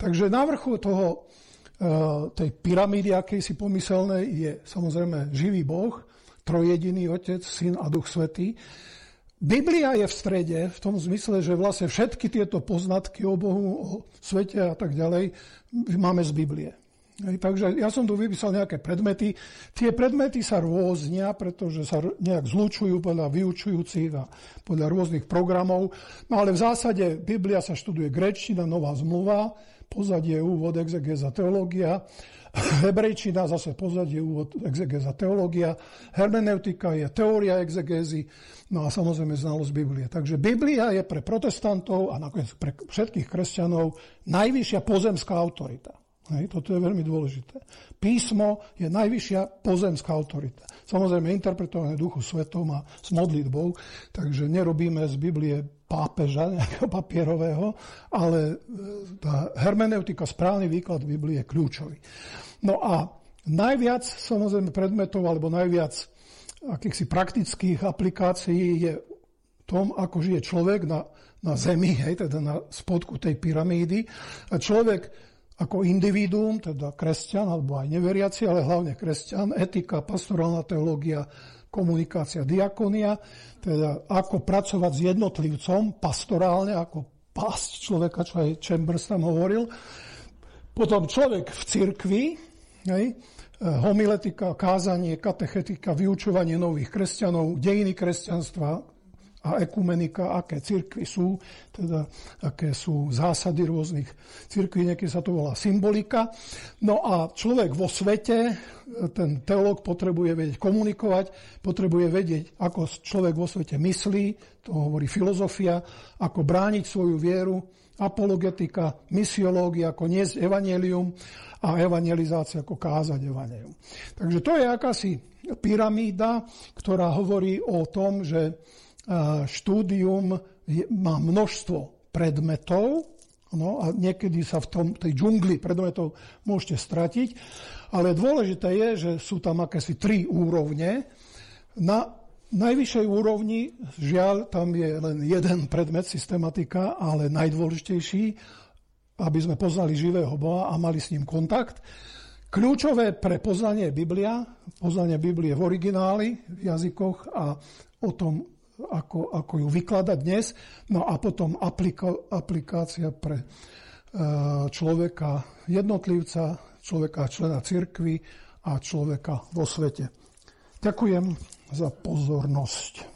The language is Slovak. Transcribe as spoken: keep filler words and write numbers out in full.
Takže na vrchu toho, tej pyramídy, akejsi pomyselnej, je samozrejme živý Boh, trojjediný Otec, Syn a Duch Svätý. Biblia je v strede, v tom zmysle, že vlastne všetky tieto poznatky o Bohu, o svete a tak ďalej máme z Biblie. Takže ja som tu vypísal nejaké predmety. Tie predmety sa rôznia, pretože sa nejak zlučujú podľa vyučujúcich a podľa rôznych programov. No ale v zásade Biblia sa študuje gréčtina, nová zmluva, pozadie, úvod, exegéza, teológia. Hebrejčina, zase pozadie, úvod, exegéza, teológia. Hermeneutika je teória exegézy, no a samozrejme znalosť Biblie. Takže Biblia je pre protestantov a nakoniec pre všetkých kresťanov najvyššia pozemská autorita. Hej, toto je veľmi dôležité. Písmo je najvyššia pozemská autorita. Samozrejme interpretované Duchu Svetom a s modlitbou, takže nerobíme z Biblie pápeža nejakého papierového, ale tá hermeneutika, správny výklad Biblie je kľúčový. No a najviac samozrejme predmetov, alebo najviac akýchsi praktických aplikácií je tom, ako žije človek na, na zemi, hej, teda na spodku tej pyramídy. A človek ako individuum, teda kresťan, alebo aj neveriaci, ale hlavne kresťan, etika, pastorálna teológia, komunikácia, diakonia, teda ako pracovať s jednotlivcom, pastorálne, ako pásť človeka, čo aj Chambers tam hovoril. Potom človek v cirkvi, hej, homiletika, kázanie, katechetika, vyučovanie nových kresťanov, dejiny kresťanstva a ekumenika, aké cirkvi sú, teda aké sú zásady rôznych cirkví, niekedy sa to volá symbolika. No a človek vo svete, ten teológ potrebuje vedieť komunikovať, potrebuje vedieť, ako človek vo svete myslí, to hovorí filozofia, ako brániť svoju vieru, apologetika, misiológia, ako niesť evanjelium a evangelizácia, ako kázať evanjelium. Takže to je akási pyramída, ktorá hovorí o tom, že štúdium má množstvo predmetov, no a niekedy sa v tom, tej džungli predmetov môžete stratiť, ale dôležité je, že sú tam akési tri úrovne. Na najvyššej úrovni, žiaľ, tam je len jeden predmet, systematika, ale najdôležitejší, aby sme poznali živého Boha a mali s ním kontakt. Kľúčové pre poznanie Biblia, poznanie Biblie v origináli, v jazykoch a o tom, Ako, ako ju vykladať dnes, no a potom aplika, aplikácia pre e, človeka jednotlivca, človeka člena cirkvi a človeka vo svete. Ďakujem za pozornosť.